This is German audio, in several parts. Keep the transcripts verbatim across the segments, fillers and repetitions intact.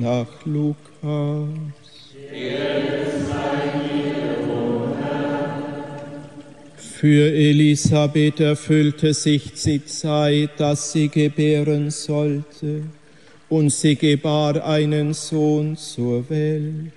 Nach Lukas. Für Elisabeth erfüllte sich die Zeit, dass sie gebären sollte, und sie gebar einen Sohn zur Welt.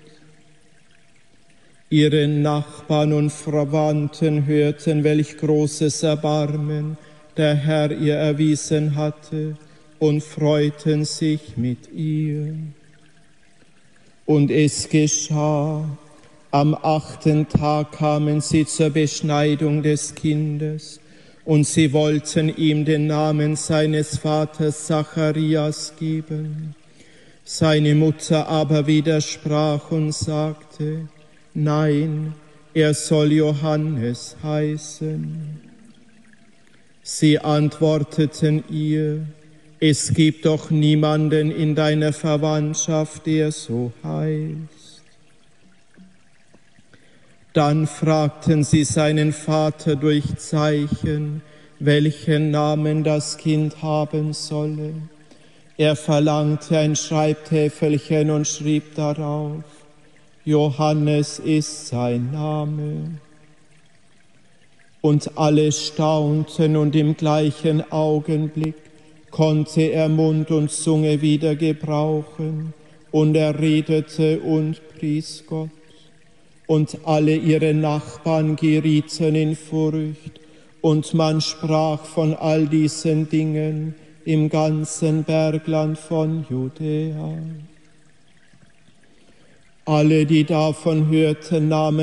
Ihre Nachbarn und Verwandten hörten, welch großes Erbarmen der Herr ihr erwiesen hatte, und freuten sich mit ihr. Und es geschah, am achten Tag kamen sie zur Beschneidung des Kindes, und sie wollten ihm den Namen seines Vaters Zacharias geben. Seine Mutter aber widersprach und sagte: Nein, er soll Johannes heißen. Sie antworteten ihr: Es gibt doch niemanden in deiner Verwandtschaft, der so heißt. Dann fragten sie seinen Vater durch Zeichen, welchen Namen das Kind haben solle. Er verlangte ein Schreibtäfelchen und schrieb darauf: Johannes ist sein Name. Und alle staunten, und im gleichen Augenblick konnte er Mund und Zunge wieder gebrauchen, und er redete und pries Gott. Und alle ihre Nachbarn gerieten in Furcht, und man sprach von all diesen Dingen im ganzen Bergland von Judäa. Alle, die davon hörten, nahmen